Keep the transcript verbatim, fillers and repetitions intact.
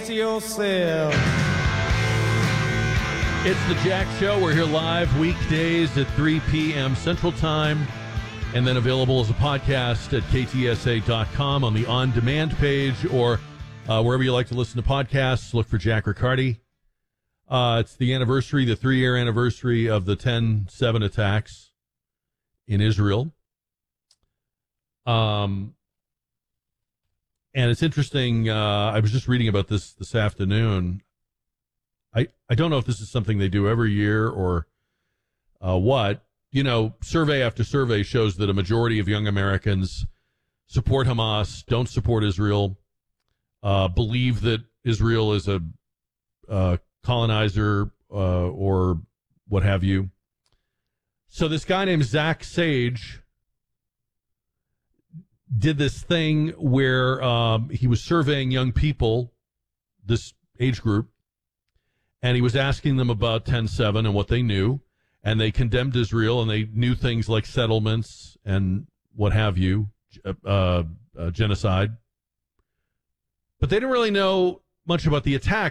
Brace yourself. It's the Jack Show. We're here live weekdays at three p.m. Central Time, and then available as a podcast at K T S A dot com on the on-demand page, or uh, wherever you like to listen to podcasts. Look for Jack Riccardi. Uh, it's the anniversary, the three-year anniversary of the ten seven attacks in Israel. Um, and it's interesting. Uh, I was just reading about this this afternoon. I, I don't know if this is something they do every year or uh, what. You know, survey after survey shows that a majority of young Americans support Hamas, don't support Israel, uh, believe that Israel is a uh, colonizer uh, or what have you. So this guy named Zach Sage did this thing where um, he was surveying young people, this age group, and he was asking them about ten seven and what they knew, and they condemned Israel, and they knew things like settlements and what have you, uh, uh, genocide. But they didn't really know much about the attack.